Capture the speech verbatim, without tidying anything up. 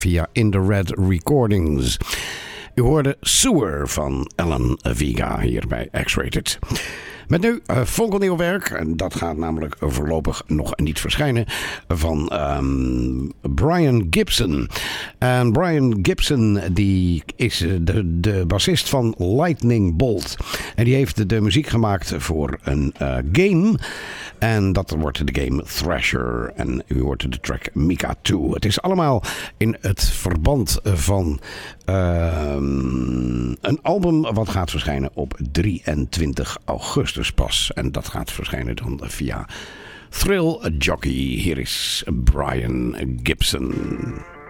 via In The Red Recordings. U hoorde Sewer van Alan Vega hier bij X-Rated. Met nu uh, fonkelnieuw werk, en dat gaat namelijk voorlopig nog niet verschijnen, van um, Brian Gibson. En Brian Gibson die is de, de bassist van Lightning Bolt. En die heeft de muziek gemaakt voor een uh, game. En dat wordt de game Thrasher. En u hoort de track Mika twee. Het is allemaal in het verband van uh, een album wat gaat verschijnen op drieëntwintig augustus pas. En dat gaat verschijnen dan via Thrill Jockey. Hier is Brian Gibson.